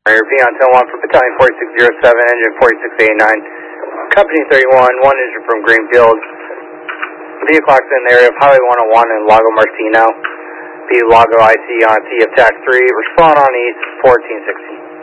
Peon 1 for Battalion 4607, engine 4689. Company 31, one engine from Greenfield. Vehicle in the area of Highway 101 in Lago Martino. Be Lago IC on T of TAC 3. Respond on East 1416.